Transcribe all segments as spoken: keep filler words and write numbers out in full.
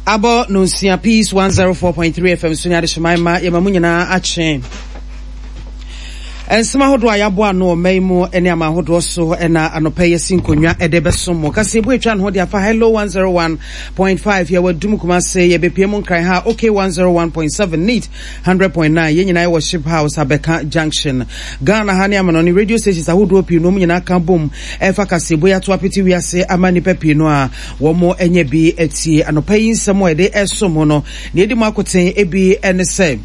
Abo Nunsia Peace one oh four point three F M Sunya de Shemaima Yamamunyana Ache. And some hodo ayabo no meimu ene ama hodo so ena anope yesinkonwa edebesomo kase bu etwa no de afa hello one oh one point five ya wadum kuma se ye bepiem nkran ha okay one oh one point seven neat one hundred point nine ye nyina worship house Abeka Junction Ghana ha ne ama no radio stations ahodo pi no nyina kan bom efa kase bu ya to apeti wiase amani pepi no a wo mo enye bi etie anope yinsemo ede esomo no ne edi makoten ebi ene se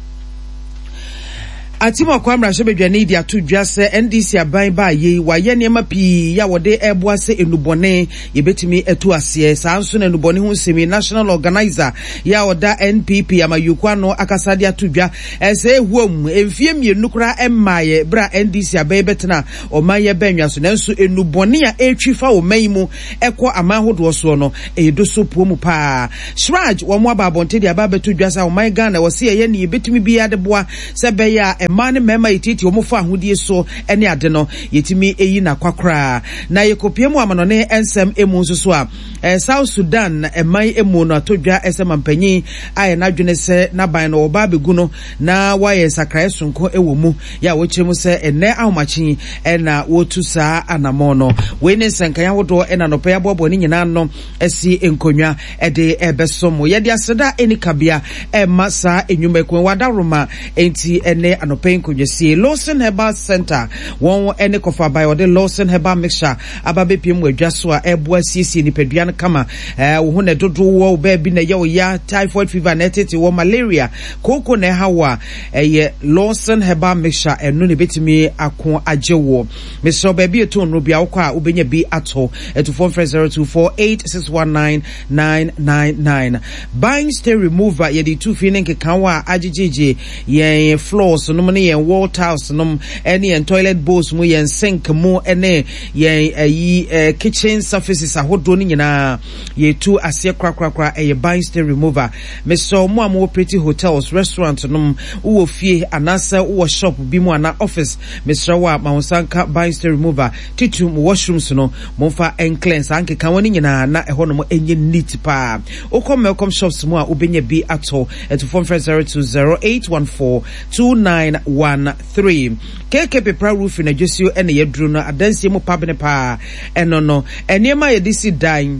Atimo kwamra shebedwane dia to dwase N D C aban ba ye wa ye niema pi ya wode eboa se enubone ye betimi etu ase sa nso na enubone hu semi national organizer ya oda N P P amayukwa no akasade atudwa ese ehuom emfie mienu kura emmaye bra N D C aban betena o maye benwa so nanso enubone ya etwifa o manyimu ekọ amahodo so no edo so puomu pa Shraj wo mo ababonte dia ba betudwa sa o man Ghana wo se ye ne betimi bia de boa se be ya man mema ititi omofa ahodie so ene ade no yetimi eyi na kwakra na yekopiemu amanone ensem emu nso so a eh, South Sudan eman emu no atodwa esem ampanyi aye na dwene se na ban no oba begu no na waye sakrae sonko ewo mu ya wochemu se ene ahomachi ena wotu saa anamo no we ne senkan ahodo ena no pa abobo ni nyina no esi enkonwa ede ebesomo ye de aseda eni kabia e masa enwuma ekwen wadaroma enti ene ano pain kujesi Lawson Herbal Center won ene kofa by ode Lawson Herbal Mixture ababe piem wadwaso a ebo asiesie ni pedua kama eh wo ne dodo wo ba bi na ye ya typhoid fever na tete wo malaria koko na hawa eh Lawson Herbal Mixture eno ne betimi akon ajewo Mister ba bi eto no bia wo kwa obenya bi ato eto four zero two four eight six one nine nine nine nine buying stay remover ye di two feeling kanwa ajejeje ye floors no ne yen wall tiles no any and toilet bowls mu yen sink mu ene yen ayi uh, kitchen surfaces ahodo ni nyina ye tu ase krakrakra e buying stay remover Mister mo am pretty hotels restaurant no wo fie anasa wo shop bi mu ana office Mister wa maunsanka buying stay remover titu mu washrooms no mo fa en cleanse anke kan woni nyina na eho no mo enye neat pa okom welcome shops mu a obenya bi ato at four zero two zero eight one four two nine one three K K Pepra roof in a jesio ene yedru no adansie mu pabene pa eno no enema ye disi dine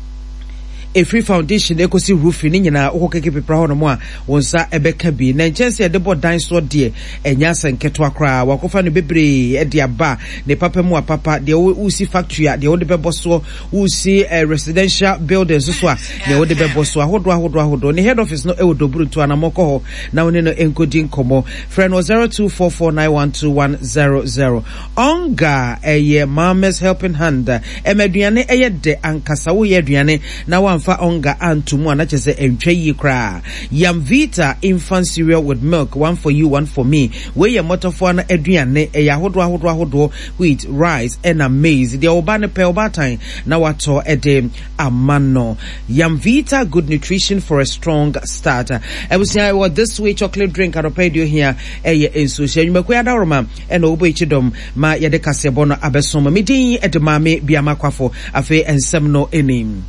a free foundation ekosi roof ni nyina okokeke pepra ho no mo a wonsa ebeka bi na nkense de bo dan so de enya senketo akra wakofa no bebre e de aba ne papa mu apapa de usi factory de wo de bebo so usi uh, residential buildings so a de wo de bebo so ahodo ahodo ahodo ne head office no e wo doburu to anamoko ho na woni no enkodi nkomo friend no zero two four four nine one two one zero zero onga eye Mama's helping hand emeduane eye de ankasa wo ye aduane na wa fa onga antumu anachese entwe yi kra yam vita infant cereal with milk, one for you, one for me. We ye motofo na aduane e ya hodo ahodo ahodo wheat, rice and maize. De obane pe obatan na wato ede amano. Yam vita, good nutrition for a strong start. I was saying what this way chocolate drink I pay you here e ye enso she you mekwa da roma e no obo ichidom ma ye de kasebo no abesoma midin e de mame biama kwafo afi ensem no enim.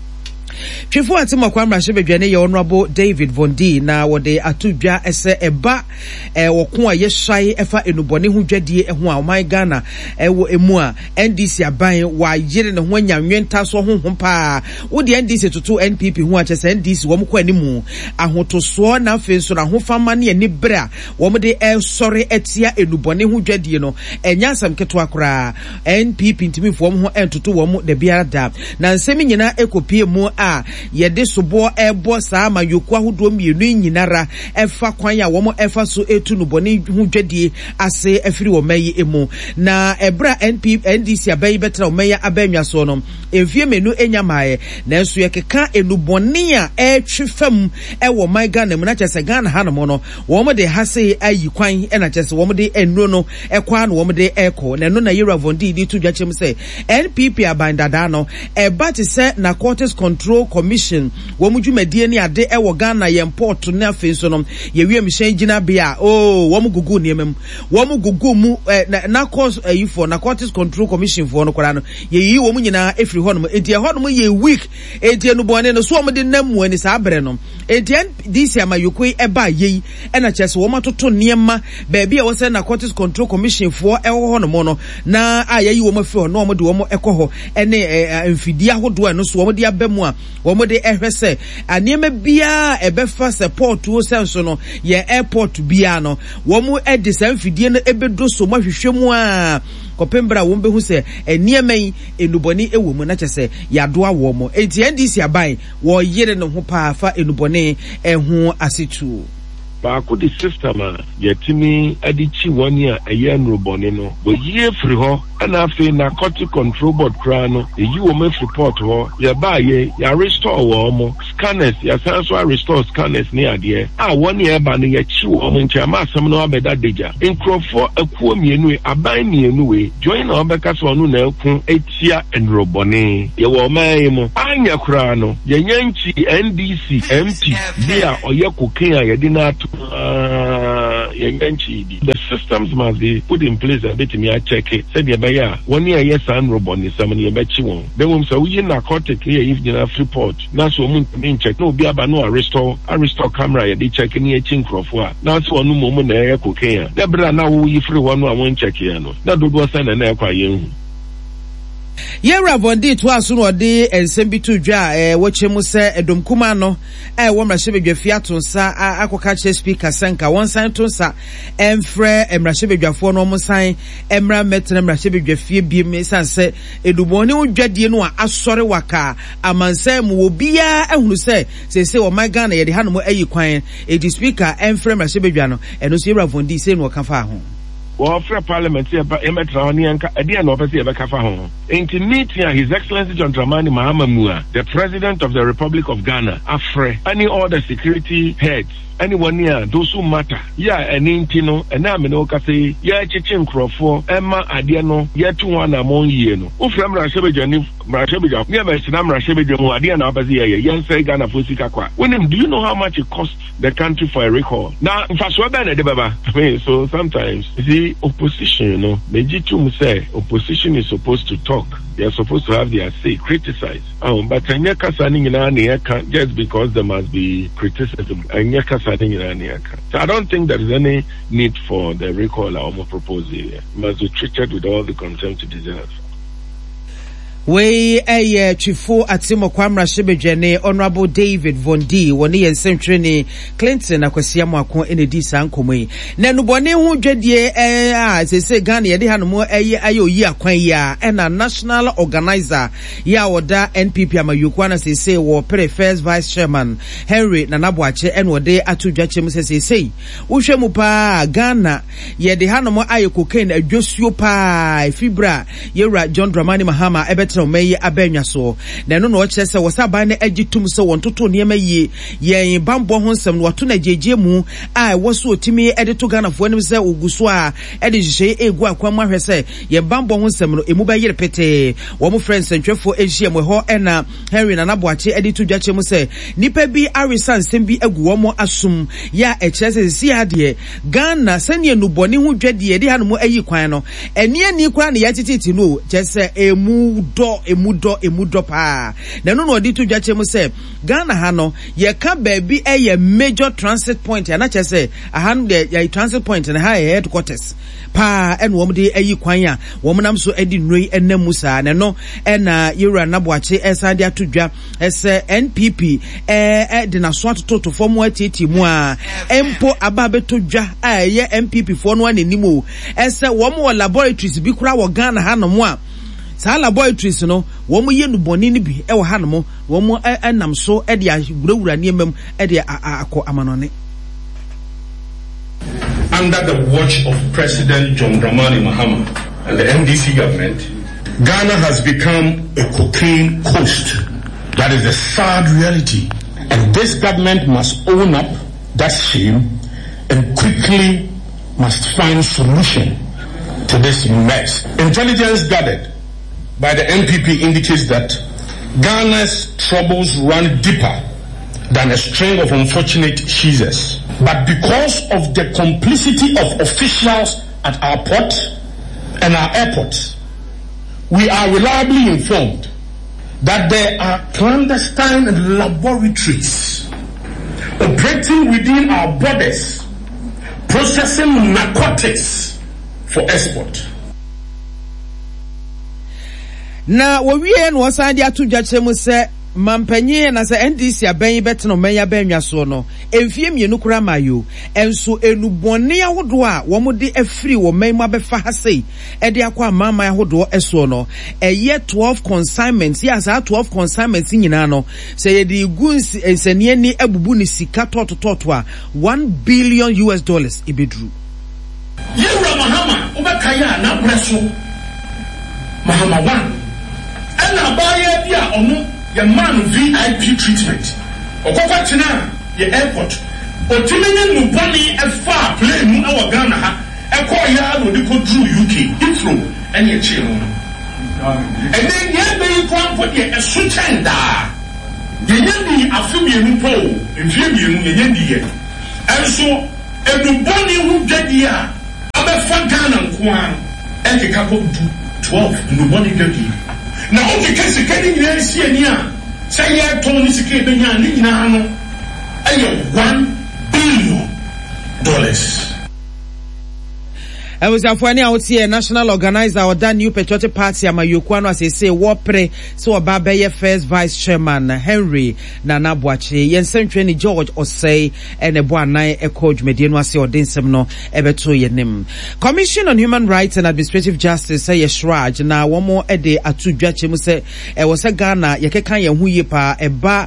Twefo atimo kwamra shebedwane ye honorable David Vondi na wode atudwa ese eba e woko a ye hwai efa enubone ho dwadie eho a oman Ghana ewo emu a N D C aban wa yire ne ho anyanwenta so ho ho pa wode N D C toto N P P ho a chese N D C wo mko animu ahotoso na afi so na ho fama ne ani bra wo mde e sori etia enubone ho dwadie no enya asam keto akora N P P ntimi fo ho entoto wo mu de biara da na nsemi nyina ekopie mu a yede sobo ebo saa ma yoku ahodo mienu nyinara efa kwan ya wo mo efa so etu no bone hu dwadie ase afiri wo mayi emu na ebra N P N D C abai betra wo mayi abanwa so no emfie menu enyamae na enso yekeka enubone a etwe fam e wo man Ghana mu na chese Ghana ha no mo no wo mo de hase ayi kwan e na chese wo mo de enro no ekwa no wo mo de eko na no na Yera Vondi di to dwachem se N P P abandada no e ba te se na Narcotics Control Commission Commission wɔn dwumadie ne ade ɛwɔ Ghana yɛn port na afei so no yɛwie mhyɛn gyina bea oh wɔn gugu nneɛma mu wɔn gugu mu na cause ayi for Narcotics Control Commission for no koraa no yɛyi wɔn nyinaa efiri hɔ no enti hɔ no yɛ week enti no bɔne no so wɔn de nam mu ani saa abere no enti this year mayokoi ɛba yɛyi ɛna kyerɛ sɛ wɔn atoto nneɛma baabi a wɔsɛ Narcotics Control Commission for ɛwɔ hɔ no mo no na a yɛyi wɔn afiri hɔ na wɔn de wɔn ɛkɔ hɔ ɛne mfidie ahodoɔ ɛno so wɔn de aba mu a wɔn de ɛhwɛ sɛ nneɛma biara ɛbɛfa support wo senso no yɛ airport biara no wɔn ɛde saa mfidie no ɛbɛdo so mo ahwehwɛ mu a kopembra wɔn behu sɛ nneɛma yi enubɔne ɛwɔ mu na kyerɛ sɛ yadoa wɔ mo enti N D C aban wɔ yere no ho paa fa enubɔne ɛho asetu baako the system a yɛtumi ade chi wɔn a ɛyɛ nrobɔne no wɔyie firi hɔ ɛna afei Narcotic Control Board kra no eyi wɔn afiri port hɔ yɛba yɛ yɛ restore wɔn mo scanners yɛsan so restore scanners ne adeɛ a wɔn yɛ ba no yɛkyi wɔn nkyɛn ama asɛm no abɛda dagya nkurɔfoɔ akuo mmienu aban mmienu wei join na ɔbɛka sɛ ɔno na ɛko etia nrobɔne yɛwɔ ɔman yi mu anya koraa no yɛnyɛ nkyi N D C M P bi a ɔyɛ kokain a yɛde na ato Uh, the systems must be put in place a bit me I check it. Said the buyer one year yes and robot is some near betching. Then when so we narcotic here if you have report. Now so moon check no be about no restore I restore camera they check any chink of what. Now so no moment air cocaine. Debra now we free one one check here no. That do was send an air quiet. Yera Bondi to aso no de ensem bi to dwa eh woche mu se edom kuma no eh wo mrahye bedwafia to nsa akoka che speaker senka won san to nsa emfre emrahye bedwafo no mo san emra metre mrahye bedwafie bi me san se eduboni udwadie no a asore waka amansa mu obia ehunu se se se wo maga na ye de hanom ayi kwan e di speaker emfre mrahye bedwa no eno so Yera Bondi se no ka fa ho well, for Parliament, Emetronianka, Adian Opposite Ebekafa. In meeting His Excellency John Dramani Mahama Mua, the President of the Republic of Ghana, Afre, any other security heads, anyone near those who matter. Yeah, and Intino, and Aminoka say, yeah, Chichin Crawford, Emma Adiano, yet two one among Yeno. Ufram Rashabijan, Rashabijan, never Sinam Rashabijan, Adian Abazia, Yan say Ghana Fusikakwa. When do you know how much it costs the country for a recall? Now, if I swear the Baba, so sometimes, you see, opposition, you know, Mejitum say, opposition is supposed to talk. They are supposed to have their say, criticize. Um, but just because there must be criticism, so I don't think there is any need for the recall or proposal here. It must be treated with all the contempt it deserves. We a chifo atimo kwamra shebejene Honorable David Vondi woni yensem trene Clinton akwasiam akon enedi sankomwe na nubone hu dwadie eh a sese Ghana ye de hanom ayi ayi akwan ya na national organizer ya woda N P P amayokwa na sese wo pre first vice chairman Henry Nanabuache en wode atudwachem sese sei wo hwemu pa Ghana ye de hanom ayi cocaine adwosuo pa fibra Yera John Dramani Mahama ebe no meyi abanya so na no no kire se wosaban na agitum se wontoto niema yi yen bambo ho nsem no wato na jeje mu a woso otimi edito Ghana fo anim se oguso a ede hye egu akwan mahwe se yen bambo ho nsem no emu ba yire pete wo mo friends ntwefo ehie mu ho ena Henry Nanabuache edito dwache mu se nipa bi arisa nsem bi egu wo mo asum ya ekire se si ade Ghana sane nuboni ho dwade de hanom ayi kwan no eni ani kura na ya tititi no kire se emu do emudo emudo pa na no no di to dwache mu se Ghana ha no ye ka baabi eye major transit point ya na che se aha no de transit point na ha headquarters pa en wo de ayi kwan a wo nam so edi nnoi enamu sa na no ena Yera Nanabuache esa de atodwa ese N P P eh eh de na so atoto to form atiti mu a empo aba betodwa a ye N P P fo no ananimo ese wo mo laboratories bi kura wo Ghana ha no mu a sa laboratories no wo mo ye nuboni ni bi e wo ha no mo wo mo enam so e de agurewura ne emam e de akọ amanone. Under the watch of President John Dramani Mahama and the N D C government, Ghana has become a cocaine coast. That is a sad reality. And this government must own up that shame and quickly must find solution to this mess. Intelligence gathered by the N P P indicates that Ghana's troubles run deeper than a string of unfortunate sheezers. But because of the complicity of officials at our port and our airports, we are reliably informed that there are clandestine laboratories operating within our borders, processing narcotics for export. Na wowie no wasan de ato dwache mu se mampanyi na se N D C aban beteno manya banwa so no emfie mienu kura mayo enso enubone ahodo a wo de afiri wo man mu abefa hasei e de akwa amama ahodo eso no eye twelve consignments ya sa twelve consignments nyina no se ye de guns ensanie ni abubu ni sika totototo a one billion U S dollars ibedru Yewra Mahama ubakaya na breso Mahama one and abaya dia onu your man V I P treatment. Okoko china your airport. Otimene no boni e fa plane mu awa Ghana ha. E ko ya no de ko drew U K. Inflow and ye chill. And then ye be kwan for the esutenda. Ye ye afumi enu po. Enfie mienu ye ye die. And so enu boni hu dwadi a abefa Ghana nkoa e ke ka ko do twelve enu boni dwadi. Na oke kesi kedi nyere siye niya say ya toni sike benya ni nyina no ayo one billion dollars. I was afwani out national organizer or that new patriotic party amayoku ano as say war pre so obabeye first vice chairman Henry Nana Boakye yensentre ni George Osei ene bo anan e coach mediano ase odensem no ebeto yenim. Commission on Human Rights and Administrative Justice say Shraj na womo e de atu dwache mu se e wo se Ghana ye kekan ye hu ye pa e ba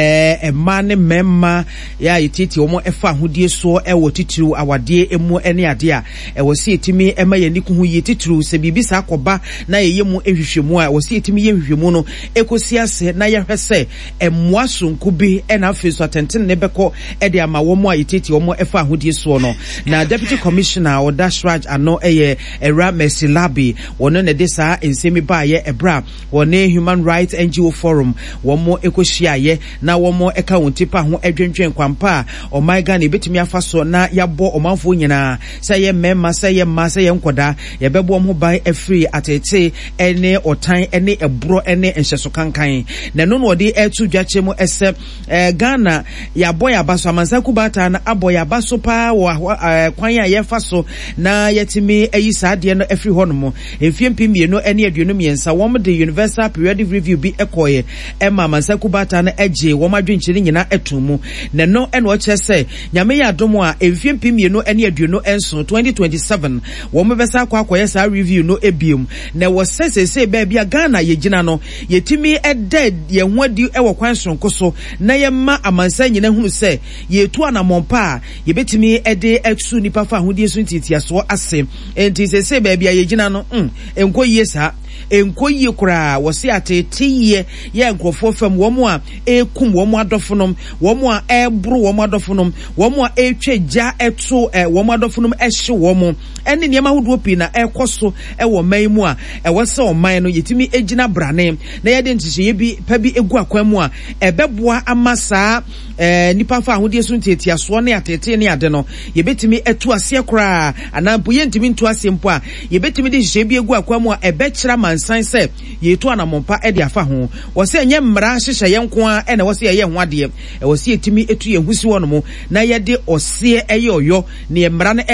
e e ma ne memma ya yititi womo e fa hodie so e wo titiru awade emu ene ade a e wo si etimi ema ye niku hu ye titiru se bibisa akoba na ye yemu ehwehwemu a wo si etimi ye hwehwemu no ekosi ase na ye hwese emmoa sonko bi e na afi so atenten ne beko e de ama womo a yititi womo e fa hodie so no na deputy commissioner o Dashraj ano eye Era Mesilabi wono ne de saa ensemi ba ye ebra wone Human Rights N G O Forum womo ekohia ye na womo eka wontipa ho adwendwen kwampa o my Ghana ebetimi afa so na yabo omanfo nyina say ye memma say ye ma say ye nkoda ye bebo ho ban afri atete ene otan ene ebro ene enhyeso kankan na no no de etu dwache mu ese Ghana ya boy abaso amansa kubata na aboy abaso pa kwan ya ye fa so na yetimi ayi saade no afri hono emfie mpimie no ene aduonu miensa wom de universal periodic review bi ekoye ema amansa kubata na eje wom adwenkyere nyina etumu na no ene o chese nyame ya domo a emfie mpimie no ene aduonu enso twenty twenty-seven wom besa kwa akoye sa review no ebium na wo sesese ba bia Ghana ye gina no yetimi ede ye hwadi ewo kwan sonko so na ye ma amansa nyina hunu se ye tu anamompa ye betimi ede etsu nipa fa hodie so ntitia so ase enti sese ba bia ye gina no mm enko yesa enkoyi kura wose atetiye ye nkrofo fam womo a ekum womo adofonom womo a ebru womo adofonom womo a etweja eto e womo adofonom ehye womo ene niam ahodo pi na ekoso e wo man mu a e wose o man no yetimi egina brane na ye de ntihye bi pa bi egu akwan mu a ebeboa amasa eh nipa fa ahodie so ntiatia so ne atete ne ade no ye betimi etu ase kura anampo ye ntimi ntu ase mpo a ye betimi de hye bi egu akwan mu a ebekira mansan se ye tu anamompa e de afa ho wo se enye mmara hyehye ye nko a e na wo se ye ho ade e wo se etimi etu ye husi wono mu na ye de ose eye oyo ne mmara